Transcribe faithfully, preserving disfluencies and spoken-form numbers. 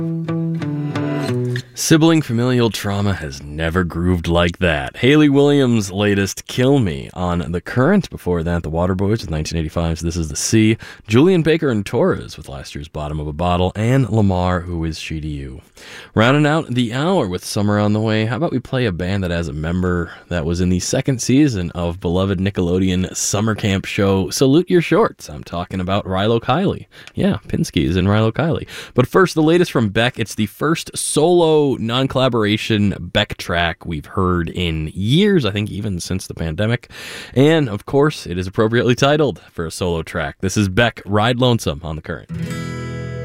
Sibling familial trauma has never grooved like that. Hayley Williams' latest Kill Me on The Current. Before that, The Waterboys with nineteen eighty-five's This Is the Sea. Julian Baker and Torres with last year's Bottom of a Bottle. And Lamar, Who Is She to You? Rounding out the hour with Summer on the Way, how about we play a band that has a member that was in the second season of beloved Nickelodeon summer camp show Salute Your Shorts. I'm talking about Rilo Kiley. Yeah, Pinsky is in Rilo Kiley. But first, the latest from Beck. It's the first solo non-collaboration Beck track we've heard in years, I think even since the pandemic. And, of course, it is appropriately titled for a solo track. This is Beck, Ride Lonesome on The Current.